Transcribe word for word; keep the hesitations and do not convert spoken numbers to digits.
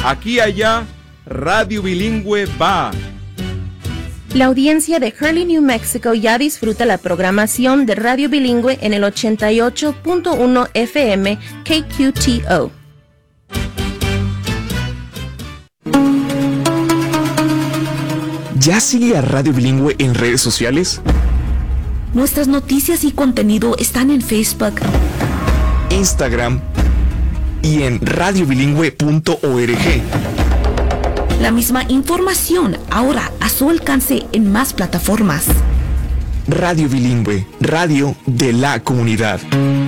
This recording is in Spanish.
Aquí allá, Radio Bilingüe va. La audiencia de Hurley, New Mexico ya disfruta la programación de Radio Bilingüe en el ochenta y ocho punto uno F M K Q T O. ¿Ya sigue a Radio Bilingüe en redes sociales? Nuestras noticias y contenido están en Facebook, Instagram y en radio bilingüe punto org. La misma información ahora a su alcance en más plataformas. Radio Bilingüe, radio de la comunidad.